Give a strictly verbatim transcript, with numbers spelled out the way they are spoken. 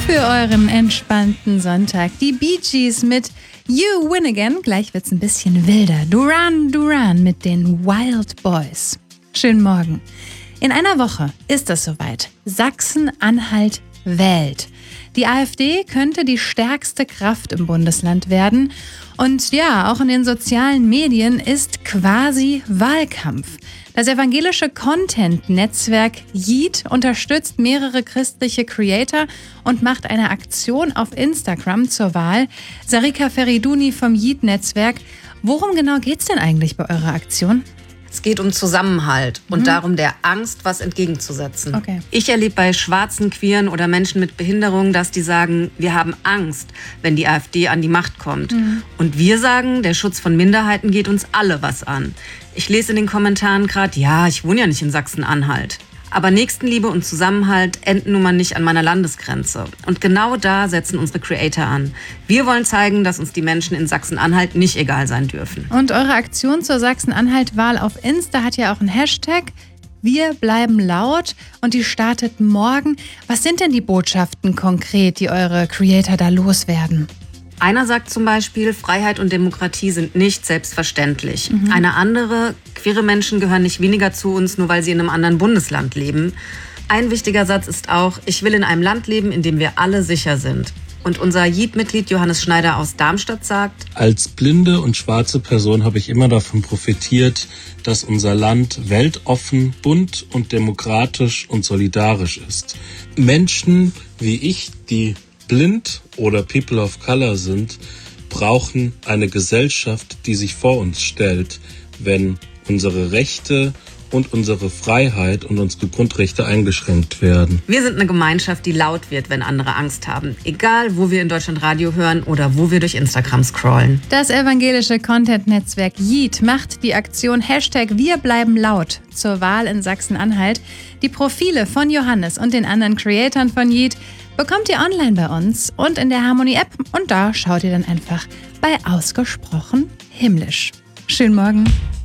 für euren entspannten Sonntag. Die Bee Gees mit You Win Again. Gleich wird's ein bisschen wilder. Duran Duran mit den Wild Boys. Schönen Morgen. In einer Woche ist es soweit. Sachsen-Anhalt wählt. Die AfD könnte die stärkste Kraft im Bundesland werden. Und ja, auch in den sozialen Medien ist quasi Wahlkampf. Das evangelische Content-Netzwerk Yeet unterstützt mehrere christliche Creator und macht eine Aktion auf Instagram zur Wahl. Sarika Feriduni vom Yeet-Netzwerk. Worum genau geht's denn eigentlich bei eurer Aktion? Es geht um Zusammenhalt und mhm. darum, der Angst was entgegenzusetzen. Okay. Ich erlebe bei Schwarzen, Queeren oder Menschen mit Behinderung, dass die sagen, wir haben Angst, wenn die AfD an die Macht kommt. Mhm. Und wir sagen, der Schutz von Minderheiten geht uns alle was an. Ich lese in den Kommentaren gerade, ja, ich wohne ja nicht in Sachsen-Anhalt. Aber Nächstenliebe und Zusammenhalt enden nun mal nicht an meiner Landesgrenze. Und genau da setzen unsere Creator an. Wir wollen zeigen, dass uns die Menschen in Sachsen-Anhalt nicht egal sein dürfen. Und eure Aktion zur Sachsen-Anhalt-Wahl auf Insta hat ja auch einen Hashtag. Wir bleiben laut und die startet morgen. Was sind denn die Botschaften konkret, die eure Creator da loswerden? Einer sagt zum Beispiel, Freiheit und Demokratie sind nicht selbstverständlich. Mhm. Eine andere, queere Menschen gehören nicht weniger zu uns, nur weil sie in einem anderen Bundesland leben. Ein wichtiger Satz ist auch, ich will in einem Land leben, in dem wir alle sicher sind. Und unser Yeet-Mitglied Johannes Schneider aus Darmstadt sagt, als blinde und schwarze Person habe ich immer davon profitiert, dass unser Land weltoffen, bunt und demokratisch und solidarisch ist. Menschen wie ich, die blind oder People of Color sind, brauchen eine Gesellschaft, die sich vor uns stellt, wenn unsere Rechte und unsere Freiheit und unsere Grundrechte eingeschränkt werden. Wir sind eine Gemeinschaft, die laut wird, wenn andere Angst haben. Egal, wo wir in Deutschland Radio hören oder wo wir durch Instagram scrollen. Das evangelische Content-Netzwerk Yeet macht die Aktion Hashtag Wir bleiben laut zur Wahl in Sachsen-Anhalt. Die Profile von Johannes und den anderen Creatoren von Yeet bekommt ihr online bei uns und in der Harmonie-App. Und da schaut ihr dann einfach bei Ausgesprochen himmlisch. Schönen Morgen.